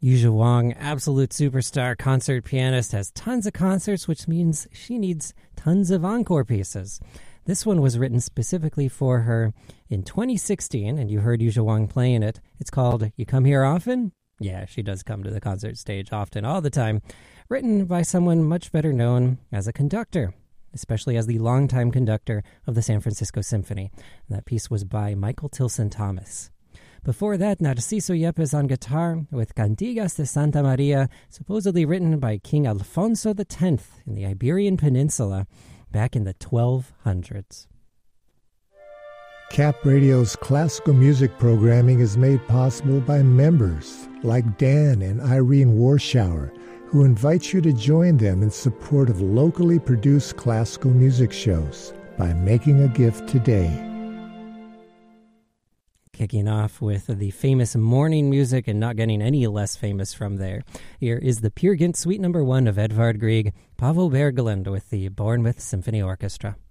Yuzha Wang, absolute superstar concert pianist, has tons of concerts, which means she needs tons of encore pieces. This one was written specifically for her in 2016, and you heard Yuzha Wang playing it. It's called You Come Here Often? Yeah, she does come to the concert stage often, all the time. Written by someone much better known as a conductor, especially as the longtime conductor of the San Francisco Symphony. And that piece was by Michael Tilson Thomas. Before that, Narciso Yepes on guitar with Cantigas de Santa Maria, supposedly written by King Alfonso X in the Iberian Peninsula back in the 1200s. Cap Radio's classical music programming is made possible by members like Dan and Irene Warschauer, who invite you to join them in support of locally produced classical music shows by making a gift today. Kicking off with the famous morning music and not getting any less famous from there. Here is the Peer Gynt Suite No. 1 of Edvard Grieg, Pavel Berglund with the Bournemouth Symphony Orchestra.